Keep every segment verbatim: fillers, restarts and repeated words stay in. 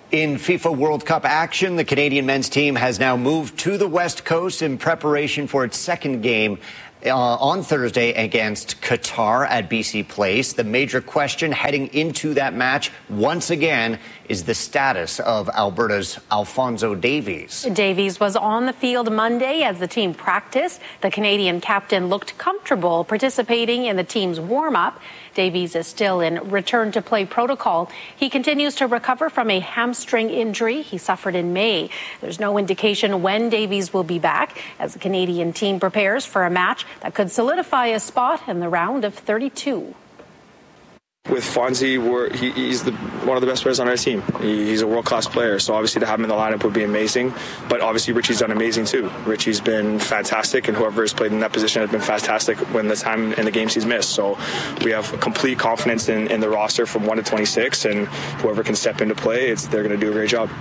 In FIFA World Cup action, the Canadian men's team has now moved to the West Coast in preparation for its second game uh, on Thursday against Qatar at B C Place. The major question heading into that match, once again, is the status of Alberta's Alfonso Davies. Davies was on the field Monday as the team practiced. The Canadian captain looked comfortable participating in the team's warm-up. Davies is still in return-to-play protocol. He continues to recover from a hamstring injury he suffered in May. There's no indication when Davies will be back as the Canadian team prepares for a match that could solidify a spot in the round of thirty-two. With Fonzie, we're, he, he's the, one of the best players on our team. He, he's a world-class player, so obviously to have him in the lineup would be amazing. But obviously Richie's done amazing too. Richie's been fantastic, and whoever has played in that position has been fantastic when the time in the games he's missed. So we have complete confidence in, in the roster from one to twenty-six, and whoever can step into play, it's, they're going to do a great job.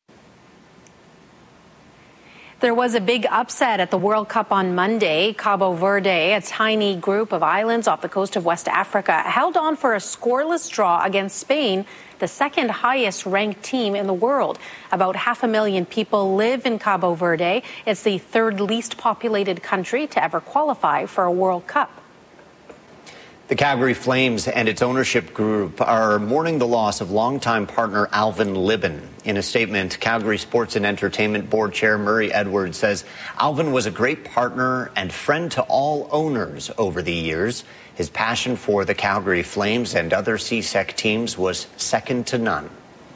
There was a big upset at the World Cup on Monday. Cabo Verde, a tiny group of islands off the coast of West Africa, held on for a scoreless draw against Spain, the second highest ranked team in the world. About half a million people live in Cabo Verde. It's the third least populated country to ever qualify for a World Cup. The Calgary Flames and its ownership group are mourning the loss of longtime partner Alvin Libben. In a statement, Calgary Sports and Entertainment Board Chair Murray Edwards says Alvin was a great partner and friend to all owners over the years. His passion for the Calgary Flames and other C S E C teams was second to none.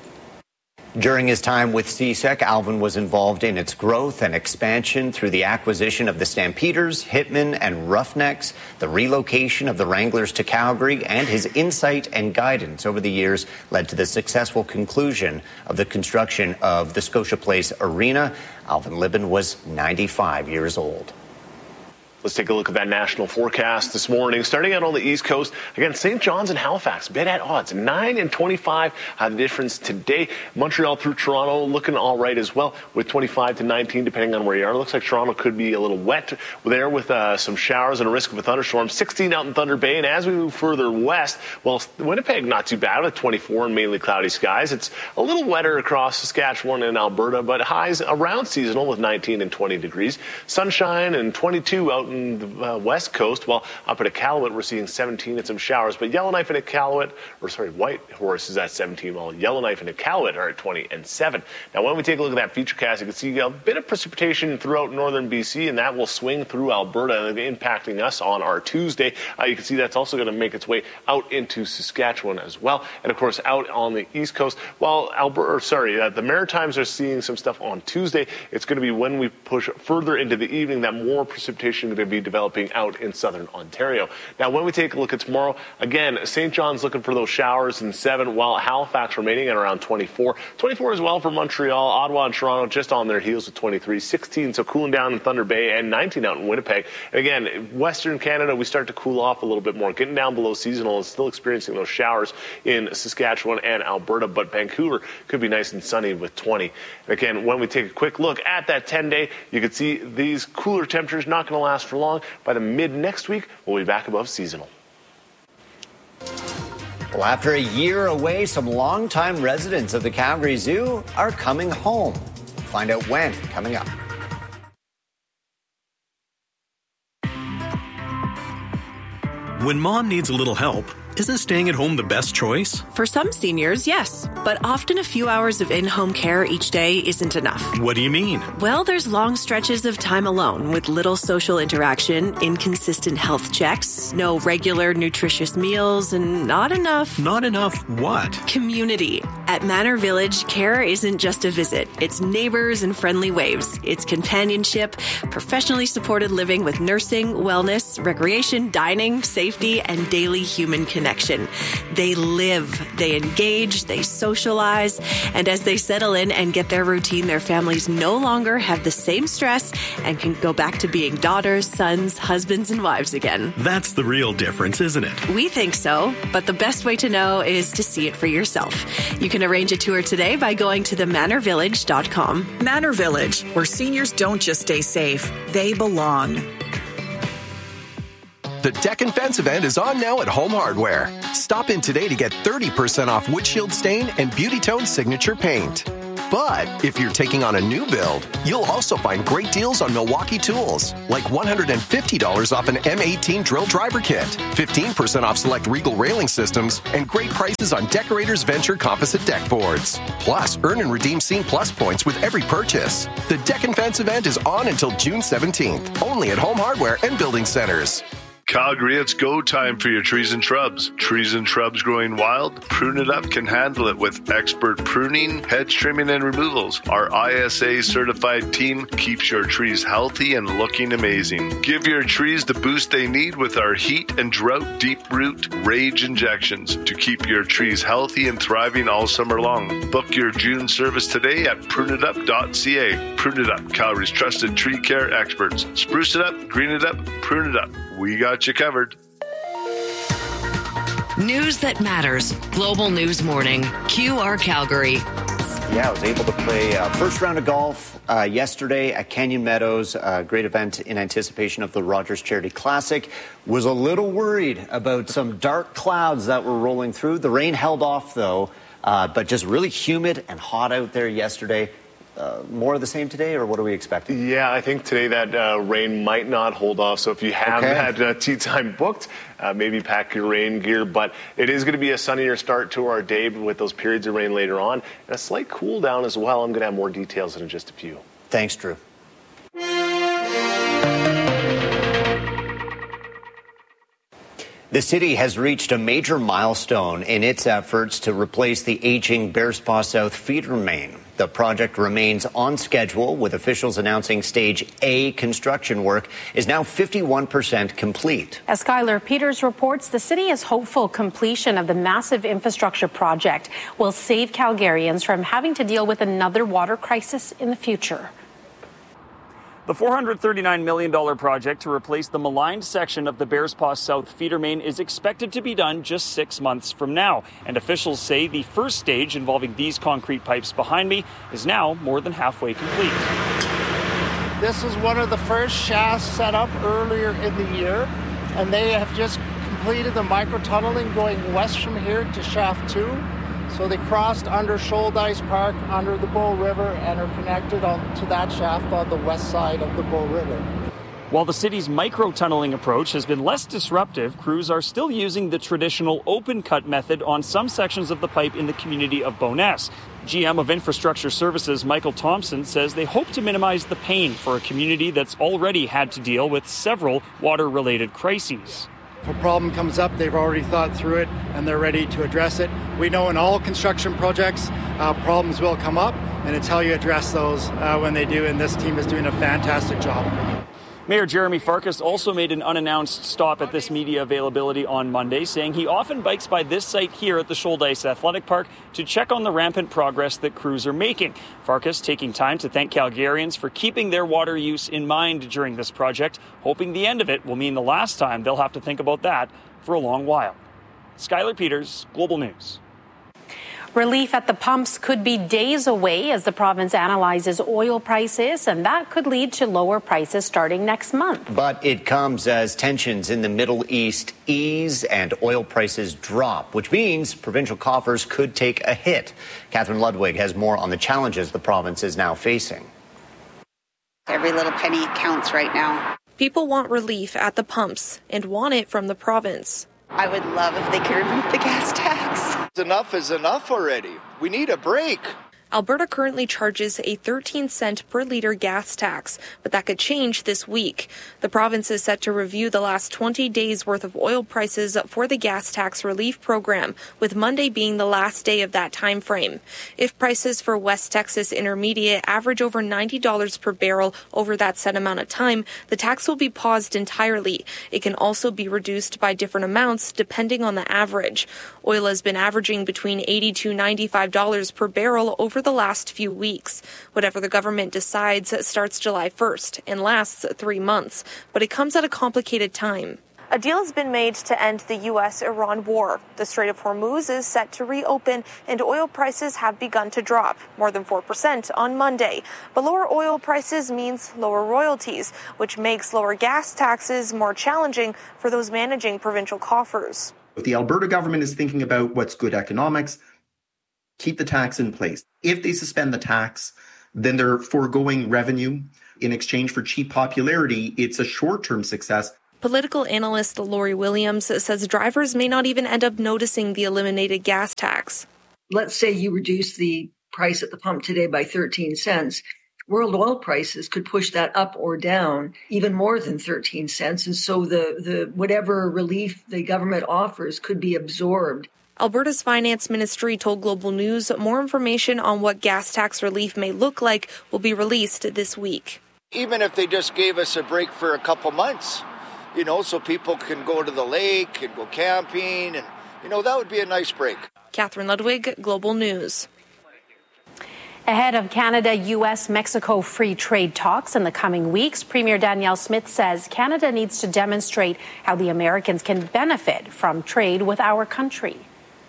During his time with C S E C, Alvin was involved in its growth and expansion through the acquisition of the Stampeders, Hitmen, and Roughnecks, the relocation of the Wranglers to Calgary, and his insight and guidance over the years led to the successful conclusion of the construction of the Scotia Place Arena. Alvin Libben was ninety-five years old. Let's take a look at that national forecast this morning. Starting out on the East Coast, again, Saint John's and Halifax, bit at odds. nine and twenty-five, uh, the difference today. Montreal through Toronto looking all right as well with twenty-five to nineteen, depending on where you are. It looks like Toronto could be a little wet there with uh, some showers and a risk of a thunderstorm. sixteen out in Thunder Bay. And as we move further west, well, Winnipeg not too bad with twenty-four and mainly cloudy skies. It's a little wetter across Saskatchewan and Alberta, but highs around seasonal with nineteen and twenty degrees. Sunshine and twenty-two out in the uh, west coast, while up at Iqaluit we're seeing seventeen and some showers. But Yellowknife and Iqaluit, or sorry, Whitehorse is at seventeen, while Yellowknife and Iqaluit are at twenty and seven. Now, when we take a look at that featurecast, you can see a bit of precipitation throughout northern B C, and that will swing through Alberta, impacting us on our Tuesday. Uh, you can see that's also going to make its way out into Saskatchewan as well, and of course out on the east coast. While Alberta, or sorry, uh, the Maritimes are seeing some stuff on Tuesday. It's going to be when we push further into the evening that more precipitation is going to be developing out in southern Ontario. Now, when we take a look at tomorrow, again, Saint John's looking for those showers in seven, while Halifax remaining at around twenty-four. twenty-four as well for Montreal, Ottawa, and Toronto just on their heels with twenty-three. sixteen, so cooling down in Thunder Bay, and nineteen out in Winnipeg. And again, Western Canada, we start to cool off a little bit more, getting down below seasonal and still experiencing those showers in Saskatchewan and Alberta, but Vancouver could be nice and sunny with twenty. And again, when we take a quick look at that ten-day, you can see these cooler temperatures not going to last for long. By the mid next week, we'll be back above seasonal. Well, after a year away, some longtime residents of the Calgary Zoo are coming home. Find out when, coming up. When mom needs a little help, isn't staying at home the best choice? For some seniors, yes. But often a few hours of in-home care each day isn't enough. What do you mean? Well, there's long stretches of time alone with little social interaction, inconsistent health checks, no regular nutritious meals, and not enough... Not enough what? Community. At Manor Village, care isn't just a visit. It's neighbors and friendly waves. It's companionship, professionally supported living with nursing, wellness, recreation, dining, safety, and daily human connection. They live, they engage, they socialize, and as they settle in and get their routine, their families no longer have the same stress and can go back to being daughters, sons, husbands, and wives again. That's the real difference, isn't it? We think so, but the best way to know is to see it for yourself. You can arrange a tour today by going to the manor village dot com. Manor Village, where seniors don't just stay safe, they belong. The Deck and Fence event is on now at Home Hardware. Stop in today to get thirty percent off windshield stain and Beauty Tone signature paint. But if you're taking on a new build, you'll also find great deals on Milwaukee tools, like one hundred fifty dollars off an M eighteen drill driver kit, fifteen percent off select Regal railing systems, and great prices on Decorators Venture composite deck boards. Plus, earn and redeem Scene Plus points with every purchase. The Deck and Fence event is on until June seventeenth, only at Home Hardware and Building Centers. Calgary, it's go time for your trees and shrubs. Trees and shrubs growing wild? Prune It Up can handle it with expert pruning, hedge trimming, and removals. Our I S A certified team keeps your trees healthy and looking amazing. Give your trees the boost they need with our heat and drought deep root rage injections to keep your trees healthy and thriving all summer long. Book your June service today at prune it up dot c a. Prune It Up, Calgary's trusted tree care experts. Spruce it up, green it up, prune it up. We got you covered. News that matters. Global News Morning. Q R Calgary. Yeah, I was able to play uh, first round of golf uh, yesterday at Canyon Meadows. A uh, great event in anticipation of the Rogers Charity Classic. Was a little worried about some dark clouds that were rolling through. The rain held off, though, uh, but just really humid and hot out there yesterday. Uh, more of the same today, or what are we expecting? Yeah, I think today that uh, rain might not hold off. So if you have okay. that uh, tee time booked, uh, maybe pack your rain gear. But it is going to be a sunnier start to our day with those periods of rain later on. And a slight cool down as well. I'm going to have more details in just a few. Thanks, Drew. The city has reached a major milestone in its efforts to replace the aging Bearspaw South feeder main. The project remains on schedule, with officials announcing Stage A construction work is now fifty-one percent complete. As Skylar Peters reports, the city is hopeful completion of the massive infrastructure project will save Calgarians from having to deal with another water crisis in the future. The four hundred thirty-nine million dollars project to replace the maligned section of the Bearspaw South feeder main is expected to be done just six months from now. And officials say the first stage, involving these concrete pipes behind me, is now more than halfway complete. This is one of the first shafts set up earlier in the year, and they have just completed the micro-tunneling going west from here to shaft two. So they crossed under Shoaldice Park, under the Bull River, and are connected on to that shaft on the west side of the Bull River. While the city's micro-tunneling approach has been less disruptive, crews are still using the traditional open-cut method on some sections of the pipe in the community of Bowness. G M of Infrastructure Services Michael Thompson says they hope to minimize the pain for a community that's already had to deal with several water-related crises. If a problem comes up, they've already thought through it and they're ready to address it. We know in all construction projects, uh, problems will come up, and it's how you address those uh, when they do, and this team is doing a fantastic job. Mayor Jeremy Farkas also made an unannounced stop at this media availability on Monday, saying he often bikes by this site here at the Shoaldice Athletic Park to check on the rampant progress that crews are making. Farkas taking time to thank Calgarians for keeping their water use in mind during this project, hoping the end of it will mean the last time they'll have to think about that for a long while. Skylar Peters, Global News. Relief at the pumps could be days away as the province analyzes oil prices, and that could lead to lower prices starting next month. But it comes as tensions in the Middle East ease and oil prices drop, which means provincial coffers could take a hit. Catherine Ludwig has more on the challenges the province is now facing. Every little penny counts right now. People want relief at the pumps and want it from the province. I would love if they could remove the gas tax. Enough is enough already. We need a break. Alberta currently charges a thirteen cent per litre gas tax, but that could change this week. The province is set to review the last twenty days worth of oil prices for the gas tax relief program, with Monday being the last day of that time frame. If prices for West Texas Intermediate average over ninety dollars per barrel over that set amount of time, the tax will be paused entirely. It can also be reduced by different amounts depending on the average. Oil has been averaging between eighty to ninety-five dollars per barrel over the last few weeks. Whatever the government decides starts July first and lasts three months, but it comes at a complicated time. A deal has been made to end the U S Iran war. The Strait of Hormuz is set to reopen, and oil prices have begun to drop, more than four percent on Monday. But lower oil prices means lower royalties, which makes lower gas taxes more challenging for those managing provincial coffers. If the Alberta government is thinking about what's good economics, keep the tax in place. If they suspend the tax, then they're foregoing revenue in exchange for cheap popularity. It's a short-term success. Political analyst Lori Williams says drivers may not even end up noticing the eliminated gas tax. Let's say you reduce the price at the pump today by thirteen cents. World oil prices could push that up or down even more than thirteen cents. And so the, the whatever relief the government offers could be absorbed. Alberta's finance ministry told Global News more information on what gas tax relief may look like will be released this week. Even if they just gave us a break for a couple months, you know, so people can go to the lake and go camping, and, you know, that would be a nice break. Catherine Ludwig, Global News. Ahead of Canada, U S, Mexico free trade talks in the coming weeks, Premier Danielle Smith says Canada needs to demonstrate how the Americans can benefit from trade with our country.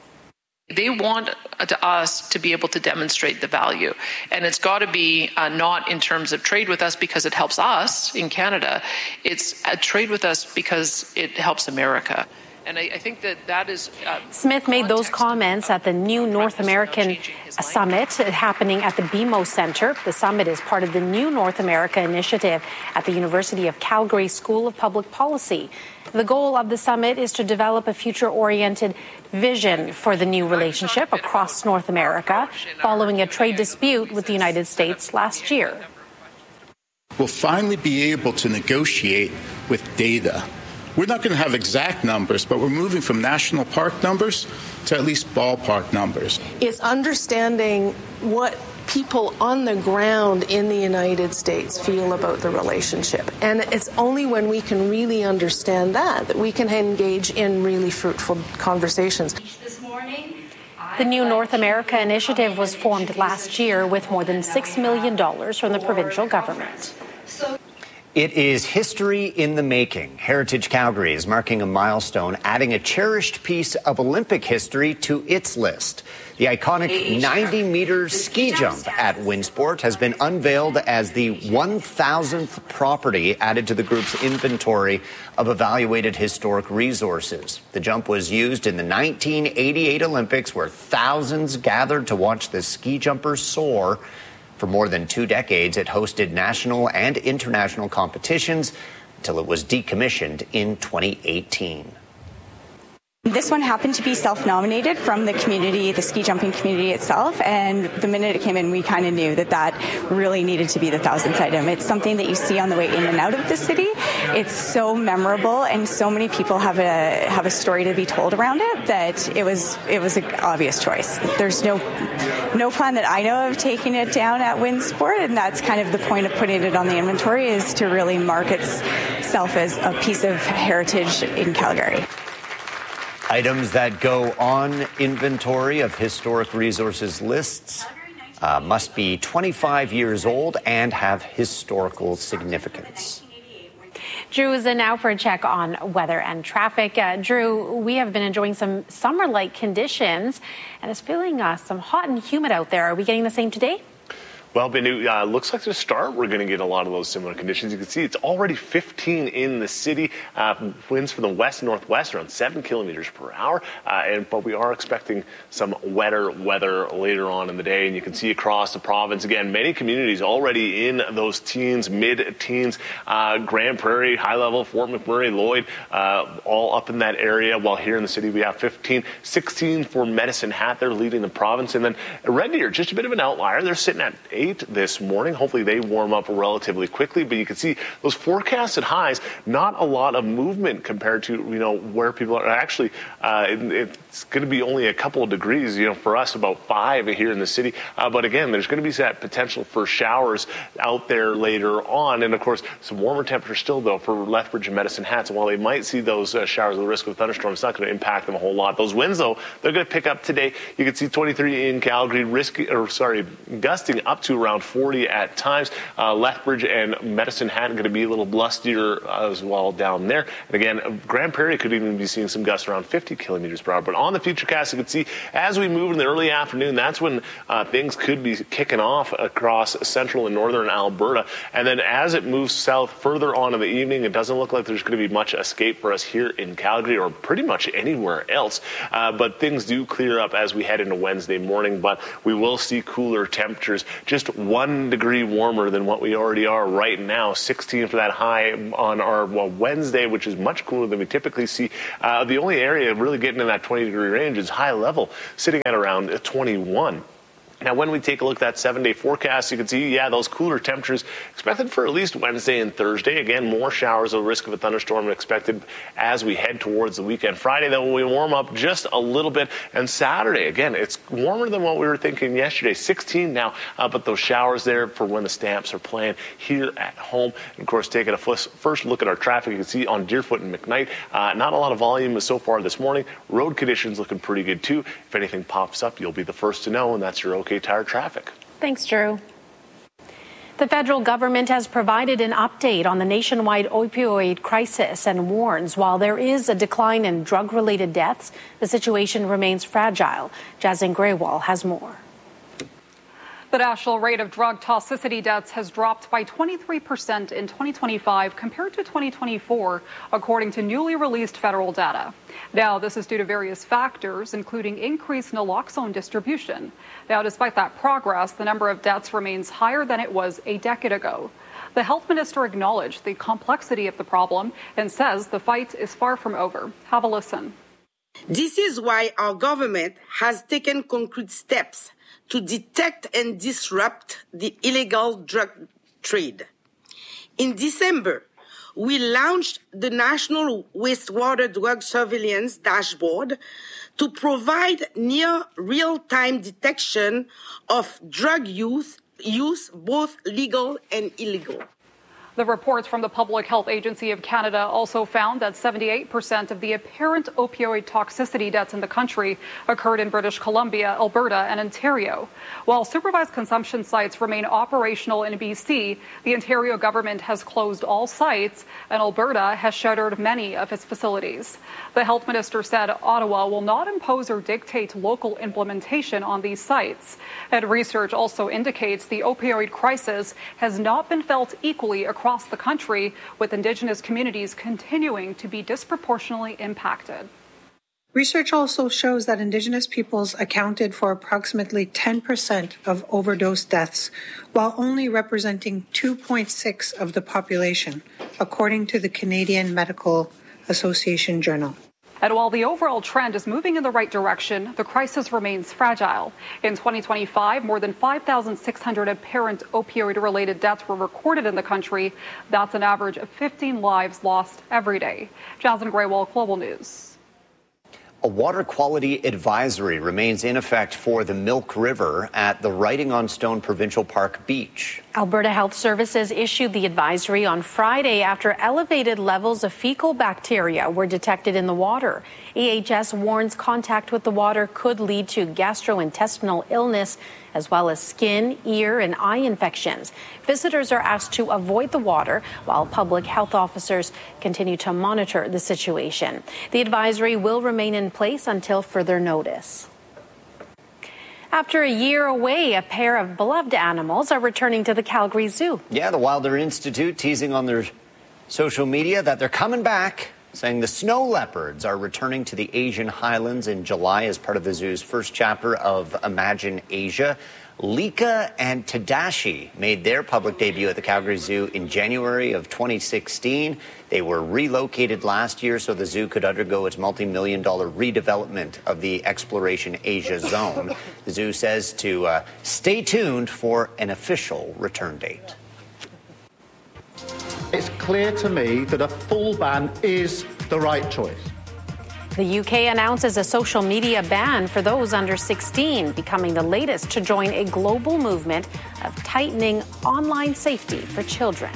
They want us to be able to demonstrate the value. And it's got to be uh, not in terms of trade with us because it helps us in Canada. It's a trade with us because it helps America. And I, I think that that is... Uh, Smith made those comments at the new North American Summit happening at the B M O Centre. The summit is part of the new North America initiative at the University of Calgary School of Public Policy. The goal of the summit is to develop a future-oriented vision for the new relationship across North America following a trade dispute with the United States last year. We'll finally be able to negotiate with data. We're not going to have exact numbers, but we're moving from national park numbers to at least ballpark numbers. It's understanding what people on the ground in the United States feel about the relationship. And it's only when we can really understand that that we can engage in really fruitful conversations. This morning, the new North America initiative was formed last year with more than six million dollars from the provincial government. It is history in the making. Heritage Calgary is marking a milestone, adding a cherished piece of Olympic history to its list. The iconic ninety-meter ski jump at Winsport has been unveiled as the one thousandth property added to the group's inventory of evaluated historic resources. The jump was used in the nineteen eighty-eight Olympics, where thousands gathered to watch the ski jumpers soar. For more than two decades, it hosted national and international competitions until it was decommissioned in twenty eighteen. This one happened to be self-nominated from the community, the ski jumping community itself, and the minute it came in, we kind of knew that that really needed to be the thousandth item. It's something that you see on the way in and out of the city. It's so memorable, and so many people have a have a story to be told around it that it was it was an obvious choice. There's no no plan that I know of taking it down at Winsport, and that's kind of the point of putting it on the inventory, is to really mark itself as a piece of heritage in Calgary. Items that go on inventory of historic resources lists uh, must be twenty-five years old and have historical significance. Drew is in now for a check on weather and traffic. Uh, Drew, we have been enjoying some summer-like conditions, and it's feeling uh, some hot and humid out there. Are we getting the same today? Well, Benu, uh, looks like to start, we're going to get a lot of those similar conditions. You can see it's already fifteen in the city. Uh, winds from the west and northwest around seven kilometers per hour. Uh, and, but we are expecting some wetter weather later on in the day. And you can see across the province, again, many communities already in those teens, mid-teens. Uh, Grand Prairie, High Level, Fort McMurray, Lloyd, uh, all up in that area. While here in the city, we have fifteen, sixteen for Medicine Hat. They're leading the province. And then Red Deer, just a bit of an outlier. They're sitting at eight this morning. Hopefully they warm up relatively quickly, but you can see those forecasted highs, not a lot of movement compared to, you know, where people are actually, uh, it, it, It's going to be only a couple of degrees, you know, for us about five here in the city. Uh, but again, there's going to be that potential for showers out there later on. And of course, some warmer temperatures still, though, for Lethbridge and Medicine Hat. So while they might see those uh, showers with the risk of thunderstorms, it's not going to impact them a whole lot. Those winds, though, they're going to pick up today. You can see twenty-three in Calgary, risky, or sorry, gusting up to around forty at times. Uh, Lethbridge and Medicine Hat are going to be a little blustier as well down there. And again, Grand Prairie could even be seeing some gusts around fifty kilometers per hour. But on the futurecast, you can see as we move in the early afternoon, that's when uh, things could be kicking off across central and northern Alberta. And then as it moves south further on in the evening, it doesn't look like there's going to be much escape for us here in Calgary or pretty much anywhere else. Uh, but things do clear up as we head into Wednesday morning. But we will see cooler temperatures, just one degree warmer than what we already are right now. sixteen for that high on our well, Wednesday, which is much cooler than we typically see. Uh, the only area really getting in that twenty degree range is high level, sitting at around twenty-one. Now, when we take a look at that seven-day forecast, you can see, yeah, those cooler temperatures expected for at least Wednesday and Thursday. Again, more showers, a risk of a thunderstorm expected as we head towards the weekend. Friday, though, we warm up just a little bit. And Saturday, again, it's warmer than what we were thinking yesterday. sixteen now, uh, but those showers there for when the Stamps are playing here at home. And, of course, taking a first look at our traffic, you can see on Deerfoot and McKnight, uh, not a lot of volume so far this morning. Road conditions looking pretty good, too. If anything pops up, you'll be the first to know, and that's your OK Tire traffic. Thanks, Drew. The federal government has provided an update on the nationwide opioid crisis and warns while there is a decline in drug-related deaths, the situation remains fragile. Jason Graywall has more. The national rate of drug toxicity deaths has dropped by twenty-three percent in twenty twenty-five compared to twenty twenty-four, according to newly released federal data. Now, this is due to various factors, including increased naloxone distribution. Now, despite that progress, the number of deaths remains higher than it was a decade ago. The health minister acknowledged the complexity of the problem and says the fight is far from over. Have a listen. This is why our government has taken concrete steps to detect and disrupt the illegal drug trade. In December, we launched the National Wastewater Drug Surveillance Dashboard to provide near real-time detection of drug use, use, both legal and illegal. The reports from the Public Health Agency of Canada also found that seventy-eight percent of the apparent opioid toxicity deaths in the country occurred in British Columbia, Alberta, and Ontario. While supervised consumption sites remain operational in B C, the Ontario government has closed all sites, and Alberta has shuttered many of its facilities. The health minister said Ottawa will not impose or dictate local implementation on these sites. And research also indicates the opioid crisis has not been felt equally across across the country, with Indigenous communities continuing to be disproportionately impacted. Research also shows that Indigenous peoples accounted for approximately ten percent of overdose deaths, while only representing two point six of the population, according to the Canadian Medical Association Journal. And while the overall trend is moving in the right direction, the crisis remains fragile. In twenty twenty-five, more than five thousand six hundred apparent opioid-related deaths were recorded in the country. That's an average of fifteen lives lost every day. Jasmine Graywall, Global News. A water quality advisory remains in effect for the Milk River at the Writing on Stone Provincial Park beach. Alberta Health Services issued the advisory on Friday after elevated levels of fecal bacteria were detected in the water. A H S warns contact with the water could lead to gastrointestinal illness as well as skin, ear, and eye infections. Visitors are asked to avoid the water while public health officers continue to monitor the situation. The advisory will remain in place until further notice. After a year away, a pair of beloved animals are returning to the Calgary Zoo. Yeah, the Wilder Institute teasing on their social media that they're coming back, saying the snow leopards are returning to the Asian Highlands in July as part of the zoo's first chapter of Imagine Asia. Lika and Tadashi made their public debut at the Calgary Zoo in January of twenty sixteen. They were relocated last year so the zoo could undergo its multi-million dollar redevelopment of the Exploration Asia zone. The zoo says to uh, stay tuned for an official return date. It's clear to me that a full ban is the right choice. The U K announces a social media ban for those under sixteen, becoming the latest to join a global movement of tightening online safety for children.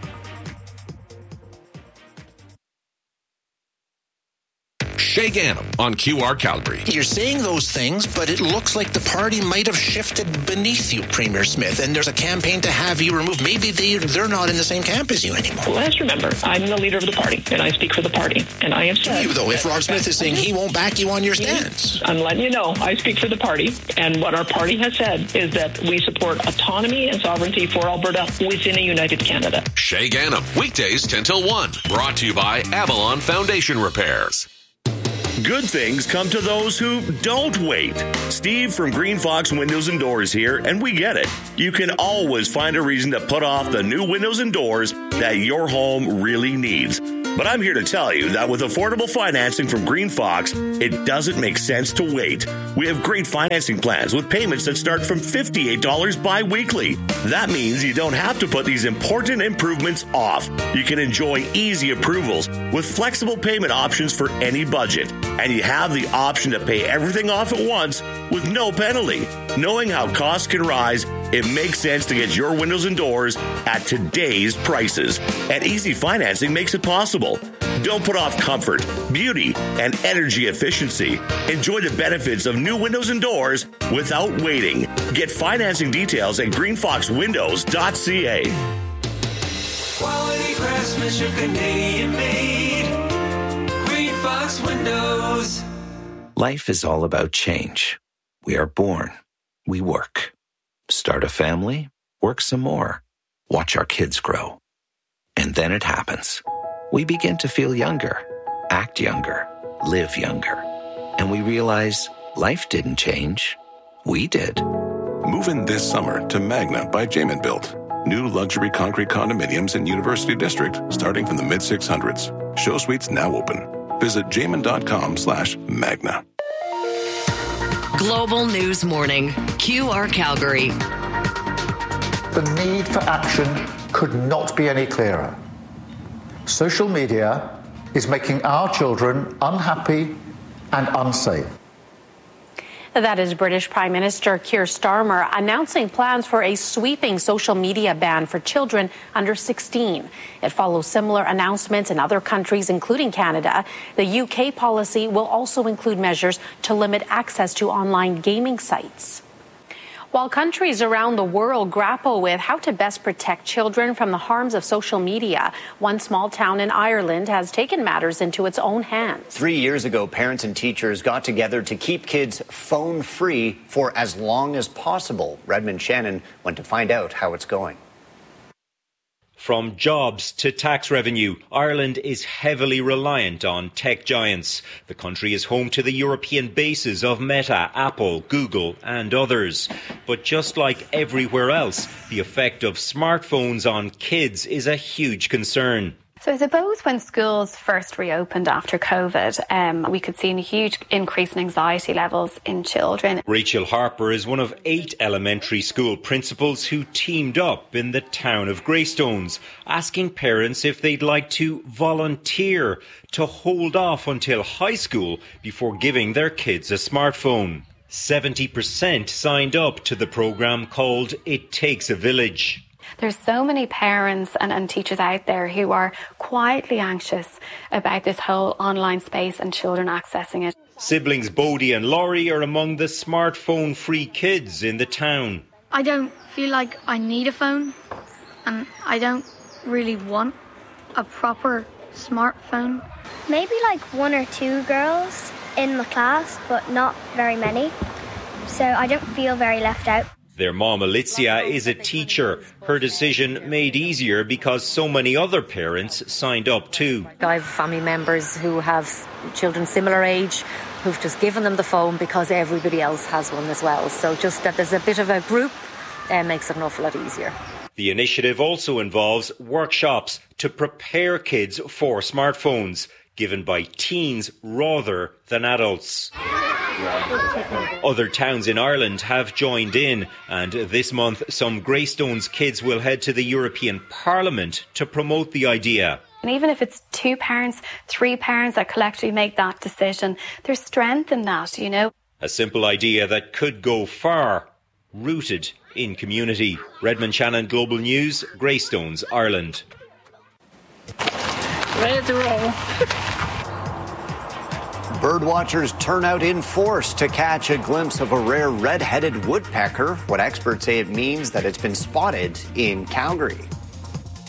Shay Gannam on Q R Calgary. You're saying those things, but it looks like the party might have shifted beneath you, Premier Smith, and there's a campaign to have you removed. Maybe they, they're not in the same camp as you anymore. Well, let's remember, I'm the leader of the party, and I speak for the party, and I have said... You, though, if Rob Smith is saying he won't back you on your stance. I'm letting you know, I speak for the party, and what our party has said is that we support autonomy and sovereignty for Alberta within a united Canada. Shay Gannam, weekdays ten till one, brought to you by Avalon Foundation Repairs. Good things come to those who don't wait. Steve from Green Fox Windows and Doors here, and we get it. You can always find a reason to put off the new windows and doors that your home really needs. But I'm here to tell you that with affordable financing from Green Fox, it doesn't make sense to wait. We have great financing plans with payments that start from fifty-eight dollars bi-weekly. That means you don't have to put these important improvements off. You can enjoy easy approvals with flexible payment options for any budget. And you have the option to pay everything off at once with no penalty. Knowing how costs can rise, it makes sense to get your windows and doors at today's prices. And easy financing makes it possible. Don't put off comfort, beauty, and energy efficiency. Enjoy the benefits of new windows and doors without waiting. Get financing details at green fox windows dot c a. Quality craftsmanship, Canadian made. Green Fox Windows. Life is all about change. We are born. We work. Start a family. Work some more. Watch our kids grow. And then it happens. We begin to feel younger, act younger, live younger. And we realize life didn't change. We did. Move in this summer to Magna by Jamin Built. New luxury concrete condominiums in University District starting from the mid six hundreds. Show suites now open. Visit jamin.com slash Magna. Global News Morning, Q R Calgary. The need for action could not be any clearer. Social media is making our children unhappy and unsafe. That is British Prime Minister Keir Starmer announcing plans for a sweeping social media ban for children under sixteen. It follows similar announcements in other countries, including Canada. The U K policy will also include measures to limit access to online gaming sites. While countries around the world grapple with how to best protect children from the harms of social media, one small town in Ireland has taken matters into its own hands. Three years ago, parents and teachers got together to keep kids phone-free for as long as possible. Redmond Shannon went to find out how it's going. From jobs to tax revenue, Ireland is heavily reliant on tech giants. The country is home to the European bases of Meta, Apple, Google and others. But just like everywhere else, the effect of smartphones on kids is a huge concern. So I suppose when schools first reopened after COVID, um, we could see a huge increase in anxiety levels in children. Rachel Harper is one of eight elementary school principals who teamed up in the town of Greystones, asking parents if they'd like to volunteer to hold off until high school before giving their kids a smartphone. seventy percent signed up to the programme called It Takes a Village. There's so many parents and, and teachers out there who are quietly anxious about this whole online space and children accessing it. Siblings Bodie and Laurie are among the smartphone-free kids in the town. I don't feel like I need a phone, and I don't really want a proper smartphone. Maybe like one or two girls in the class, but not very many. So I don't feel very left out. Their mom, Alicia, is a teacher. Her decision made easier because so many other parents signed up too. I have family members who have children similar age who've just given them the phone because everybody else has one as well. So just that there's a bit of a group uh, makes it an awful lot easier. The initiative also involves workshops to prepare kids for smartphones, given by teens rather than adults. Other towns in Ireland have joined in, and this month some Greystones kids will head to the European Parliament to promote the idea. And even if it's two parents, three parents that collectively make that decision, there's strength in that, you know. A simple idea that could go far, rooted in community. Redmond Shannon, Global News, Greystones, Ireland. Ready to roll. Birdwatchers turn out in force to catch a glimpse of a rare red-headed woodpecker. What experts say it means that it's been spotted in Calgary.